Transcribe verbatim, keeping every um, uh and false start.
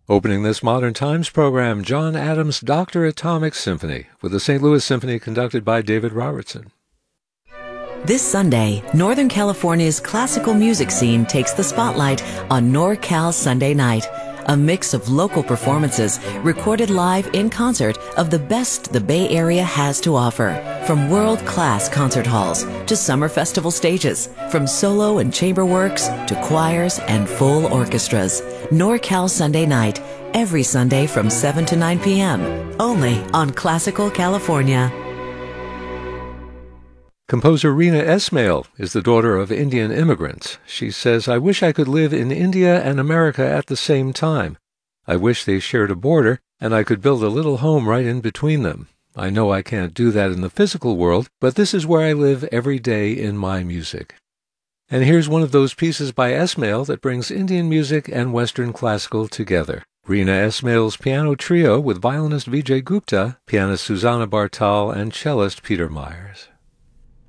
Opening this Modern Times program, John Adams' Doctor Atomic Symphony, with the Saint Louis Symphony conducted by David Robertson. This Sunday, Northern California's classical music scene takes the spotlight on NorCal Sunday Night, a mix of local performances recorded live in concert of the best the Bay Area has to offer. From world-class concert halls to summer festival stages, from solo and chamber works to choirs and full orchestras. NorCal Sunday Night, every Sunday from seven to nine p.m., only on Classical California. Composer Rina Esmail is the daughter of Indian immigrants. She says, "I wish I could live in India and America at the same time. I wish they shared a border, and I could build a little home right in between them. I know I can't do that in the physical world, but this is where I live every day in my music." And here's one of those pieces by Esmail that brings Indian music and Western classical together. Rina Esmail's piano trio with violinist Vijay Gupta, pianist Susanna Bartal, and cellist Peter Myers.